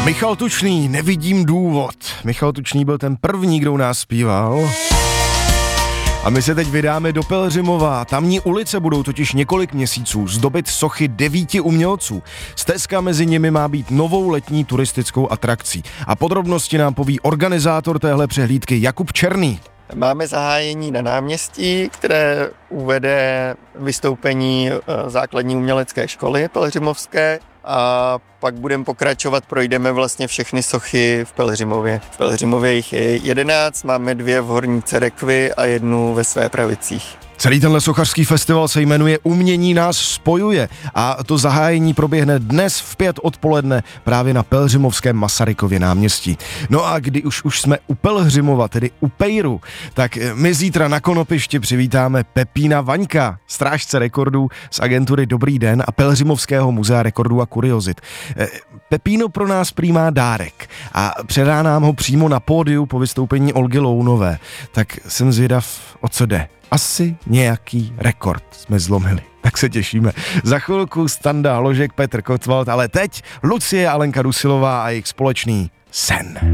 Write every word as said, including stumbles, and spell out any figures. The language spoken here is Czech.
Michal Tučný, Nevidím důvod. Michal Tučný byl ten první, kdo u nás zpíval. A my se teď vydáme do Pelhřimova. Tamní ulice budou totiž několik měsíců zdobit sochy devíti umělců. Stezka mezi nimi má být novou letní turistickou atrakcí. A podrobnosti nám poví organizátor téhle přehlídky Jakub Černý. Máme zahájení na náměstí, které uvede vystoupení základní umělecké školy pelhřimovské a pak budeme pokračovat, projdeme vlastně všechny sochy v Pelhřimově. V Pelhřimově jich je jedenáct, máme dvě v Horní Cerekvi a jednu ve Svépravicích. Celý tenhle sochařský festival se jmenuje Umění nás spojuje a to zahájení proběhne dnes v pět odpoledne právě na pelhřimovském Masarykově náměstí. No a když už, už jsme u Pelhřimova, tedy u Pejru, tak my zítra na Konopišti přivítáme Pepína Vaňka, strážce rekordů z agentury Dobrý den a Pelhřimovského muzea rekordů a kuriozit. Pepíno pro nás prý má dárek a předá nám ho přímo na pódiu po vystoupení Olgy Lounové. Tak jsem zvědav, o co jde. Asi nějaký rekord jsme zlomili. Tak se těšíme. Za chvilku Standa Hložek, Petr Kotwald, ale teď Lucie Alenka Dusilová a jejich společný Sen.